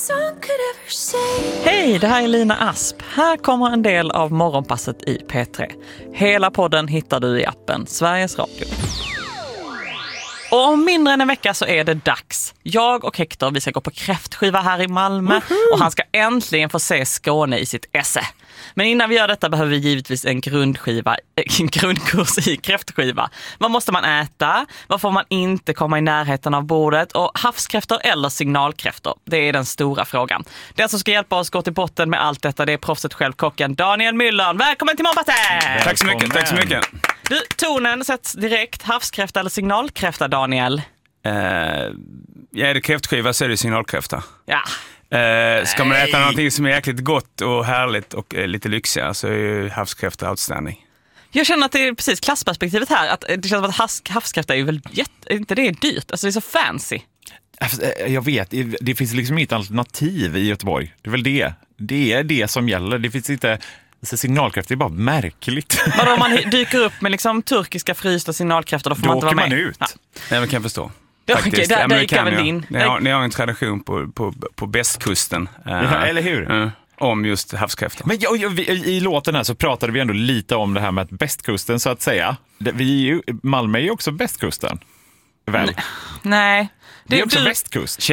Hej, det här är Lina Asp. Här kommer en del av morgonpasset i P3. Hela podden hittar du i appen Sveriges Radio. Och om mindre än en vecka så är det dags. Jag och Hector, vi ska gå på kräftskiva här i Malmö. Och han ska äntligen få se Skåne i sitt esse. Men innan vi gör detta behöver vi givetvis en grundkurs i kräftskiva. Vad måste man äta? Vad får man inte komma i närheten av bordet? Och havskräftor eller signalkräftor? Det är den stora frågan. Den som ska hjälpa oss gå till botten med allt detta, det är proffset själv, kocken Daniel Müller. Välkommen till morgonpasset! Tack så mycket, tack så mycket. Du, tonen sätts direkt. Havskräfta eller signalkräfta, Daniel? Är det kräftskiva så är det signalkräfta. Ja. Ska man äta någonting som är jäkligt gott och härligt och lite lyxigare så är ju havskräfta outstanding. Jag känner att det är precis klassperspektivet här. Att det känns som att havskräfta är ju väl inte det är dyrt. Alltså det är så fancy. Jag vet, det finns liksom inget alternativ i Göteborg. Det är väl det. Det är det som gäller. Det finns inte... Så signalkräftor är bara märkligt. Vadå, om man dyker upp med liksom turkiska frysta signalkräftor, då får man inte vara med. Då åker man ut. Ja. Nej, men kan jag förstå. Okej, där gick jag väl din. Ni har en tradition på västkusten. Ja, eller hur? Om just havskräftor. Men i låten här så pratade vi ändå lite om det här med att västkusten så att säga. Malmö är ju också västkusten. Väl? Nej. Det är också västkust.